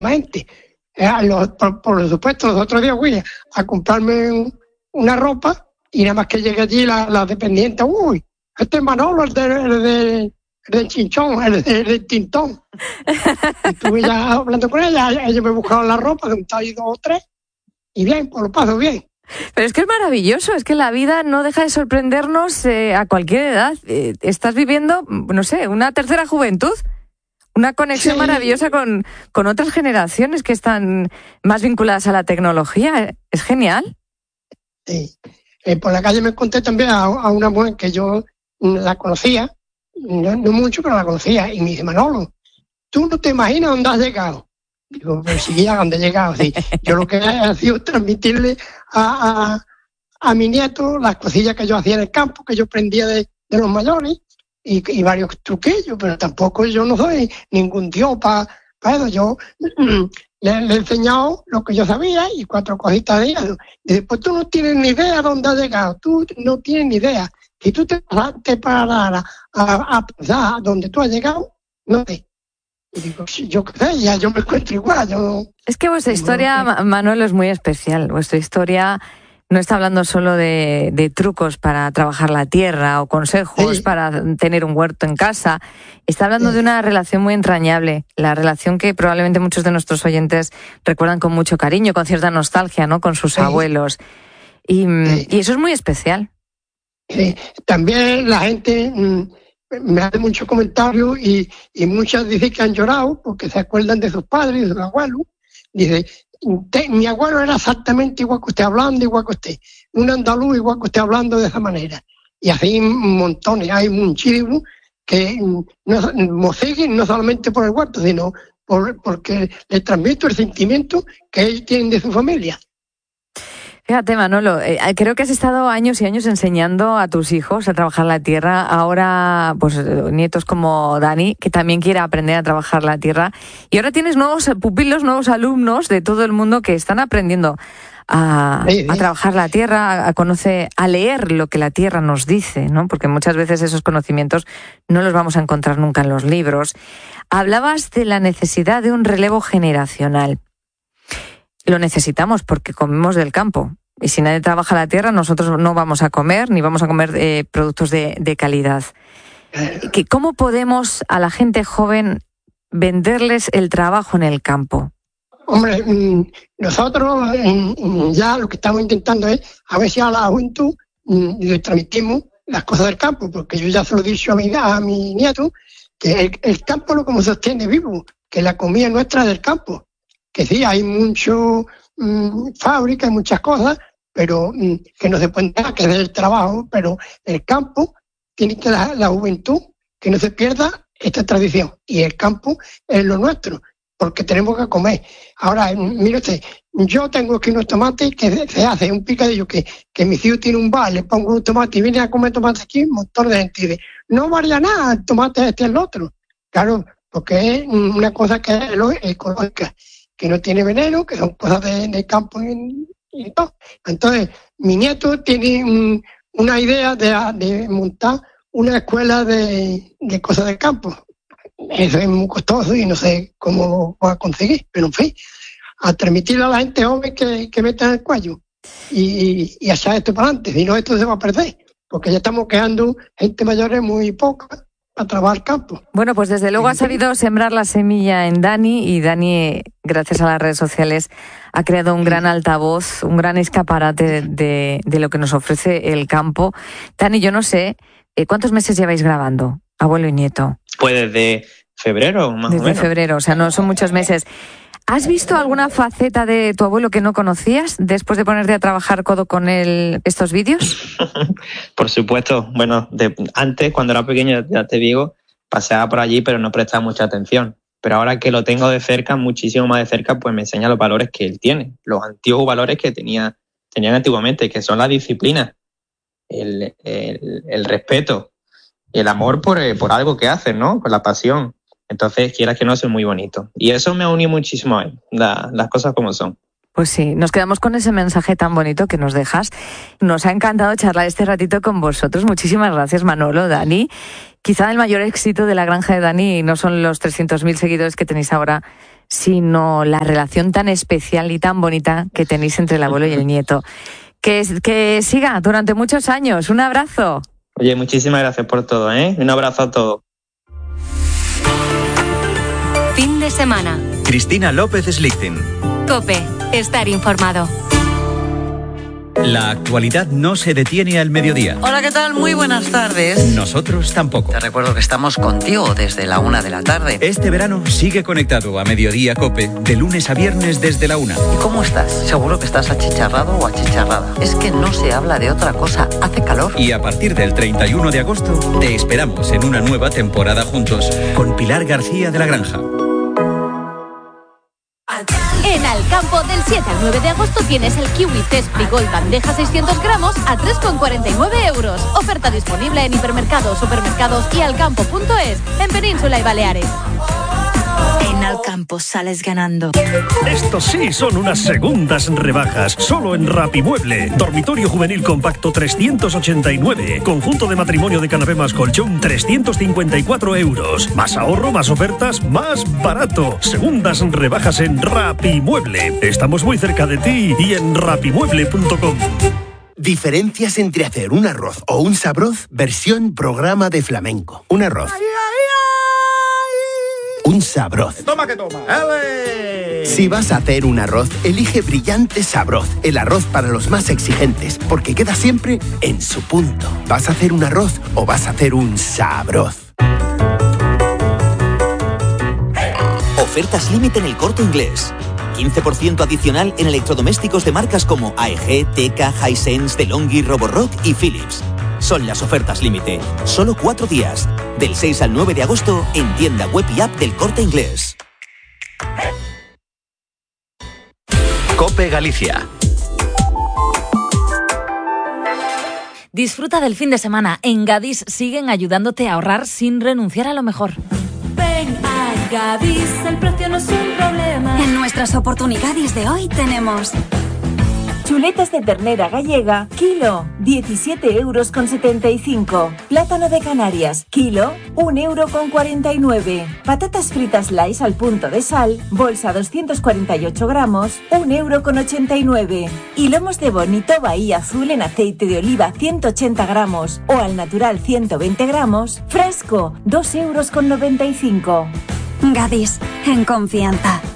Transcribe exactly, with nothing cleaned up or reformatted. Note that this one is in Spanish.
gente. Eh, los, por, por supuesto, los otros días fui a comprarme un, una ropa y nada más que llegué allí la, la dependiente, uy, este es Manolo, el del de, de, de chinchón, el del de tintón. Y estuve ya hablando con ella, ellos me buscaron la ropa de un tallo dos o tres, y bien, pues lo paso bien. Pero es que es maravilloso, es que la vida no deja de sorprendernos eh, a cualquier edad. Eh, estás viviendo, no sé, una tercera juventud, una conexión sí. maravillosa con, con otras generaciones que están más vinculadas a la tecnología. Es genial. Sí. Eh, por la calle me encontré también a, a una mujer que yo la conocía, no, no mucho, pero la conocía, y me dice, Manolo, ¿tú no te imaginas dónde has llegado? Digo, pero si ya dónde he llegado, sí. Yo lo que he sido es transmitirle a, a, a mi nieto las cosillas que yo hacía en el campo, que yo aprendía de, de los mayores, y, y varios truquillos, pero tampoco yo no soy ningún dios para pa eso. Yo le, le he enseñado lo que yo sabía y cuatro cositas de ella. Y después tú no tienes ni idea dónde has llegado, tú no tienes ni idea. Si tú te, te pararas a, a pensar dónde tú has llegado, no sé. Y digo, yo qué sé, ya yo me encuentro igual. Yo, es que vuestra historia, no, Manolo, es muy especial. Vuestra historia no está hablando solo de, de trucos para trabajar la tierra o consejos sí. para tener un huerto en casa. Está hablando sí. de una relación muy entrañable, la relación que probablemente muchos de nuestros oyentes recuerdan con mucho cariño, con cierta nostalgia, ¿no? Con sus sí. abuelos. Y, sí. y eso es muy especial. Sí. También la gente mmm, me hace muchos comentarios y, y muchas dicen que han llorado porque se acuerdan de sus padres y de sus abuelos. Dice, mi abuelo era exactamente igual que usted, hablando igual que usted, un andaluz igual que usted, hablando de esa manera. Y así montones, hay muchísimos que no, me siguen no solamente por el huerto, sino por, porque le transmito el sentimiento que ellos tienen de su familia. Fíjate, Manolo, eh, creo que has estado años y años enseñando a tus hijos a trabajar la tierra. Ahora, pues nietos como Dani, que también quiere aprender a trabajar la tierra. Y ahora tienes nuevos pupilos, nuevos alumnos de todo el mundo que están aprendiendo a, sí, sí. a trabajar la tierra, a conocer, a leer lo que la tierra nos dice, ¿no? Porque muchas veces esos conocimientos no los vamos a encontrar nunca en los libros. Hablabas de la necesidad de un relevo generacional. Lo necesitamos porque comemos del campo. Y si nadie trabaja la tierra, nosotros no vamos a comer, ni vamos a comer eh, productos de, de calidad. ¿Cómo podemos a la gente joven venderles el trabajo en el campo? Hombre, nosotros ya lo que estamos intentando es a ver si a la juventud le transmitimos las cosas del campo, porque yo ya se lo he dicho a mi, a mi nieto, que el, el campo lo como sostiene vivo, que la comida nuestra es del campo. Que sí, hay mucho mmm, fábricas, hay muchas cosas, pero mmm, que no se puede dar, que es el trabajo, pero el campo tiene que la, la juventud, que no se pierda esta tradición. Y el campo es lo nuestro, porque tenemos que comer. Ahora, mire usted, yo tengo aquí unos tomates que se hace un picadillo, que, que mi tío tiene un bar, le pongo un tomate y viene a comer tomate aquí, un montón de gente dice, no varía nada, el tomate este es el otro. Claro, porque es una cosa que es ecológica, que no tiene veneno, que son cosas de, de campo y, y todo. Entonces, mi nieto tiene un, una idea de, de montar una escuela de, de cosas del campo. Eso es muy costoso y no sé cómo lo voy a conseguir, pero en fin, a transmitirle a la gente joven que, que metan el cuello y, y echar esto para adelante, si no esto se va a perder, porque ya estamos quedando gente mayores muy poca a trabajar el campo. Bueno, pues desde luego ha sabido sembrar la semilla en Dani, y Dani, gracias a las redes sociales, ha creado un gran altavoz, un gran escaparate de, de, de lo que nos ofrece el campo. Dani, yo no sé, ¿cuántos meses lleváis grabando, abuelo y nieto? Pues desde febrero, más desde o menos. Desde febrero, o sea, no son muchos meses. ¿Has visto alguna faceta de tu abuelo que no conocías después de ponerte a trabajar codo con él estos vídeos? Por supuesto. Bueno, de, antes, cuando era pequeño, ya te digo, paseaba por allí, pero no prestaba mucha atención. Pero ahora que lo tengo de cerca, muchísimo más de cerca, pues me enseña los valores que él tiene, los antiguos valores que tenía, tenían antiguamente, que son la disciplina, el, el, el respeto, el amor por, por algo que hacen, ¿no? Por la pasión. Entonces, quieras que no, eso es muy bonito. Y eso me ha unido muchísimo a él, la, las cosas como son. Pues sí, nos quedamos con ese mensaje tan bonito que nos dejas. Nos ha encantado charlar este ratito con vosotros. Muchísimas gracias, Manolo, Dani. Quizá el mayor éxito de La Granja de Dani no son los trescientos mil seguidores que tenéis ahora, sino la relación tan especial y tan bonita que tenéis entre el abuelo y el nieto. Que, que siga durante muchos años. Un abrazo. Oye, muchísimas gracias por todo, ¿eh? Un abrazo a todos. Fin de semana. Cristina López Slichting. COPE. Estar informado. La actualidad no se detiene al mediodía. Hola, ¿qué tal? Muy buenas tardes. Nosotros tampoco. Te recuerdo que estamos contigo desde la una de la tarde. Este verano sigue conectado a Mediodía COPE, de lunes a viernes desde la una. ¿Y cómo estás? Seguro que estás achicharrado o achicharrada. Es que no se habla de otra cosa. Hace calor. Y a partir del treinta y uno de agosto, te esperamos en una nueva temporada juntos con Pilar García de la Granja. En Alcampo, del siete al nueve de agosto tienes el Kiwi Zespri Gold bandeja seiscientos gramos a tres con cuarenta y nueve euros. Oferta disponible en hipermercados, supermercados y alcampo punto es en Península y Baleares. En Alcampo sales ganando. Estos sí son unas segundas rebajas. Solo en Rapimueble. Dormitorio juvenil compacto trescientos ochenta y nueve. Conjunto de matrimonio de canapé más colchón trescientos cincuenta y cuatro euros. Más ahorro, más ofertas, más barato. Segundas rebajas en Rapimueble. Estamos muy cerca de ti y en rapimueble punto com. Diferencias entre hacer un arroz o un sabroz versión programa de flamenco. Un arroz. Un sabroz. Toma que toma. ¡Ale! Si vas a hacer un arroz, elige Brillante Sabroz, el arroz para los más exigentes, porque queda siempre en su punto. ¿Vas a hacer un arroz o vas a hacer un sabroz? Ofertas límite en El Corte Inglés. quince por ciento adicional en electrodomésticos de marcas como A E G, Teka, Hisense, DeLonghi, Roborock y Philips. Son las ofertas límite. Solo cuatro días. Del seis al nueve de agosto en tienda web y app del Corte Inglés. COPE Galicia. Disfruta del fin de semana. En Gadis siguen ayudándote a ahorrar sin renunciar a lo mejor. Ven a Gadis, el precio no es un problema. En nuestras oportunidades de hoy tenemos chuletas de ternera gallega, kilo, diecisiete euros con setenta y cinco. Plátano de Canarias, kilo, un euro con cuarenta y nueve. Patatas fritas Lays al punto de sal, bolsa doscientos cuarenta y ocho gramos, un euro con ochenta y nueve. Y lomos de bonito Bahía Azul en aceite de oliva ciento ochenta gramos o al natural ciento veinte gramos, fresco, dos euros con noventa y cinco. Gadis, en confianza.